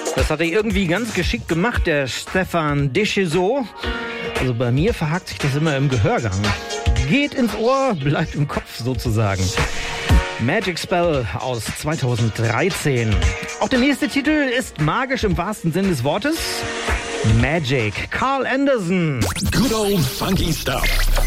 Das hat er irgendwie ganz geschickt gemacht, der Stefan Deschezaux. Also bei mir verhakt sich das immer im Gehörgang. Geht ins Ohr, bleibt im Kopf sozusagen. Magic Spell aus 2013. Auch der nächste Titel ist magisch im wahrsten Sinn des Wortes. Magic, Carl Anderson. Good old funky stuff.